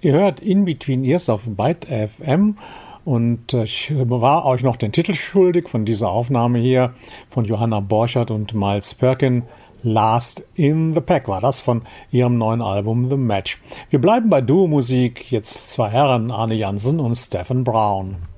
Ihr hört In Between Ears auf Byte FM und ich war euch noch den Titel schuldig von dieser Aufnahme hier von Johanna Borchert und Miles Perkin. Last in the Pack war das von ihrem neuen Album The Match. Wir bleiben bei Duo-Musik, jetzt zwei Herren, Arne Jansen und Stephen Brown.